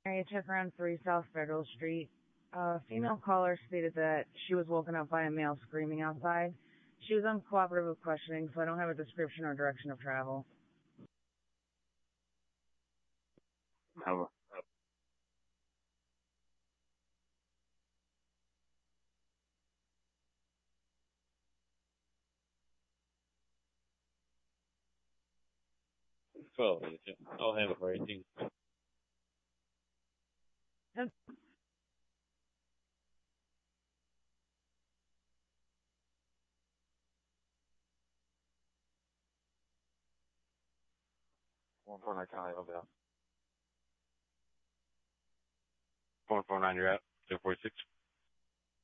I check around 3 South Federal Street. A female caller stated that she was woken up by a male screaming outside. She was uncooperative with questioning, so I don't have a description or direction of travel. Have 12. I'll handle for 18. And 149 County, over there. 149, you're at 246.